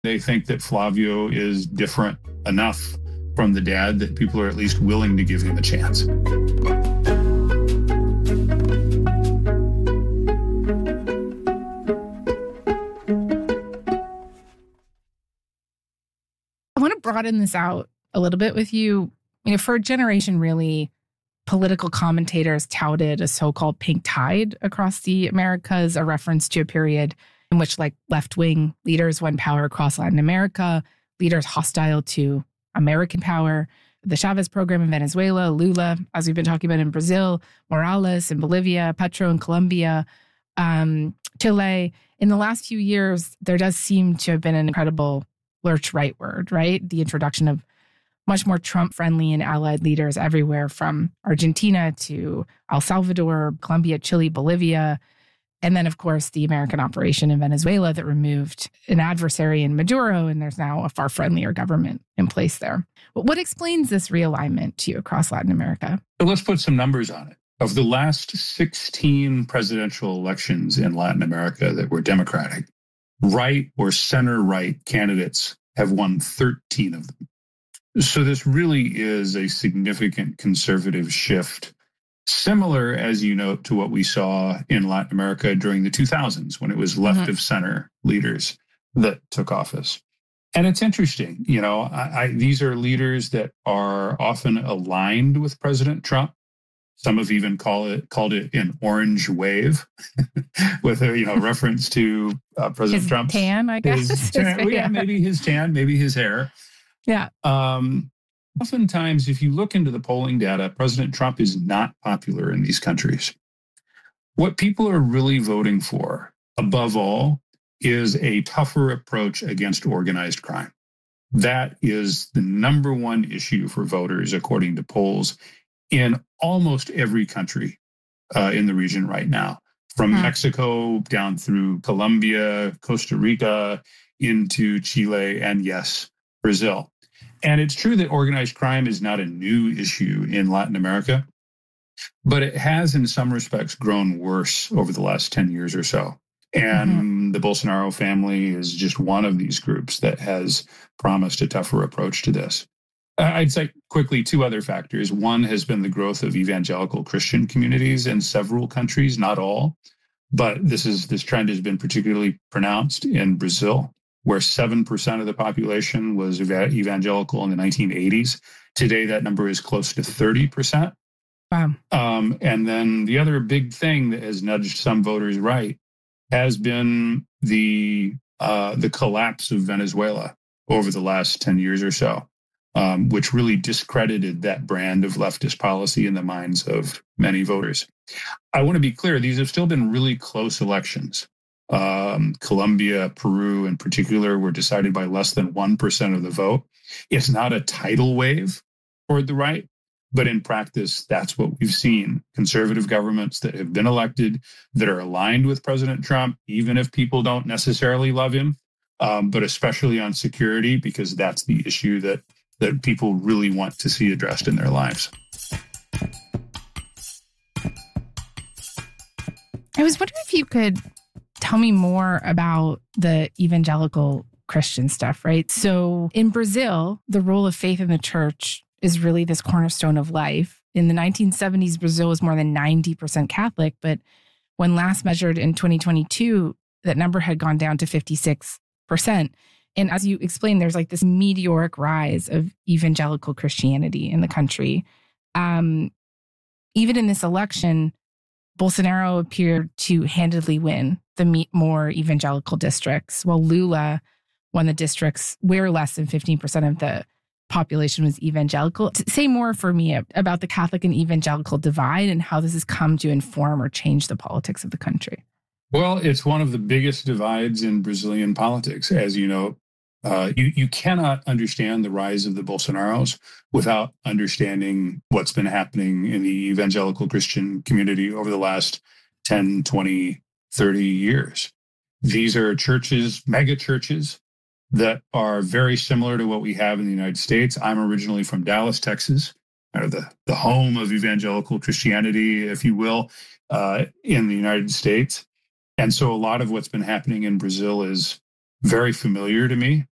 They think that Flavio is different enough from the dad that people are at least willing to give him a chance. I want to broaden this out a little bit with you. For a generation, really, political commentators touted a so-called pink tide across the Americas, a reference to a period in which left-wing leaders won power across Latin America, leaders hostile to American power, the Chavez program in Venezuela, Lula, as we've been talking about in Brazil, Morales in Bolivia, Petro in Colombia, Chile. In the last few years, there does seem to have been an incredible lurch rightward, right? The introduction of much more Trump-friendly and allied leaders everywhere from Argentina to El Salvador, Colombia, Chile, Bolivia. And then, of course, the American operation in Venezuela that removed an adversary in Maduro, and there's now a far friendlier government in place there. But what explains this realignment to you across Latin America? So let's put some numbers on it. Of the last 16 presidential elections in Latin America that were Democratic, right or center-right candidates have won 13 of them. So this really is a significant conservative shift, similar, as you note, to what we saw in Latin America during the 2000s when it was left of center leaders that took office. And it's interesting, these are leaders that are often aligned with President Trump. Some have even called it an orange wave, with a reference to President Trump's tan, I guess. Maybe his tan, maybe his hair. Yeah. Oftentimes, if you look into the polling data, President Trump is not popular in these countries. What people are really voting for, above all, is a tougher approach against organized crime. That is the number one issue for voters, according to polls, in almost every country in the region right now, from Mexico down through Colombia, Costa Rica, into Chile, and yes, Brazil. And it's true that organized crime is not a new issue in Latin America, but it has in some respects grown worse over the last 10 years or so. And the Bolsonaro family is just one of these groups that has promised a tougher approach to this. I'd say quickly two other factors. One has been the growth of evangelical Christian communities in several countries, not all, but this trend has been particularly pronounced in Brazil, where 7% of the population was evangelical in the 1980s. Today, that number is close to 30%. Wow. And then the other big thing that has nudged some voters right has been the collapse of Venezuela over the last 10 years or so, which really discredited that brand of leftist policy in the minds of many voters. I want to be clear, these have still been really close elections. Colombia, Peru in particular, were decided by less than 1% of the vote. It's not a tidal wave toward the right, but in practice, that's what we've seen. Conservative governments that have been elected that are aligned with President Trump, even if people don't necessarily love him, but especially on security, because that's the issue that people really want to see addressed in their lives. I was wondering if you could tell me more about the evangelical Christian stuff, right? So in Brazil, the role of faith in the church is really this cornerstone of life. In the 1970s, Brazil was more than 90% Catholic, but when last measured in 2022, that number had gone down to 56%. And as you explained, there's this meteoric rise of evangelical Christianity in the country. Even in this election, Bolsonaro appeared to handedly win the more evangelical districts, while Lula won the districts where less than 15% of the population was evangelical. Say more for me about the Catholic and evangelical divide and how this has come to inform or change the politics of the country. Well, it's one of the biggest divides in Brazilian politics. As you know, you cannot understand the rise of the Bolsonaros without understanding what's been happening in the evangelical Christian community over the last 10, 20, 30 years. These are churches, mega churches, that are very similar to what we have in the United States. I'm originally from Dallas, Texas, the home of evangelical Christianity, if you will, in the United States. And so a lot of what's been happening in Brazil is very familiar to me.